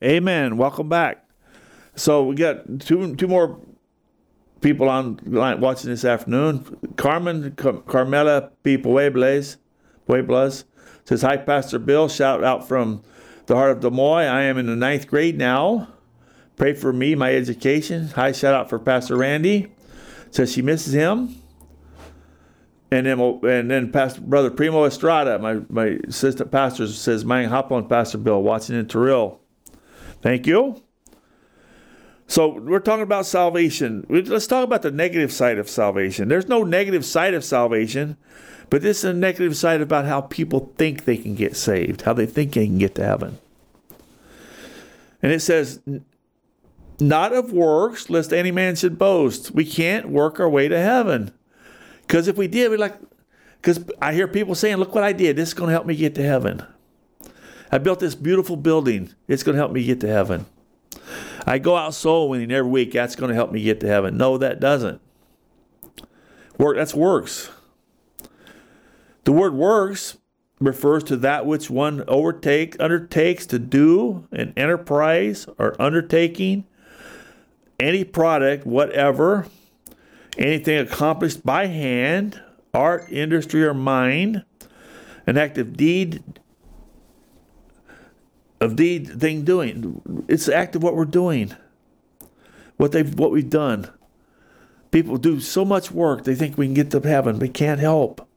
Amen. Welcome back. So we got two more people online watching this afternoon. Carmela P. Pueblas says, hi, Pastor Bill. Shout out from the heart of Des Moines. I am in the 9th grade now. Pray for me, my education. Hi, shout out for Pastor Randy. Says she misses him. And then Pastor Brother Primo Estrada, my assistant pastor, says, man, hop on Pastor Bill, watching in Terrell. Thank you. So we're talking about salvation. Let's talk about the negative side of salvation. There's no negative side of salvation, but this is a negative side about how people think they can get saved, how they think they can get to heaven. And it says, not of works, lest any man should boast. We can't work our way to heaven. Because if we did, because I hear people saying, look what I did. This is going to help me get to heaven. I built this beautiful building. It's going to help me get to heaven. I go out soul winning every week. That's going to help me get to heaven. No, that doesn't. That's works. The word works refers to that which one undertakes to do, an enterprise or undertaking, any product, whatever, anything accomplished by hand, art, industry, or mind, an active deed thing doing. It's the act of what we're doing, what we've done. People do so much work, they think we can get to heaven, but can't help.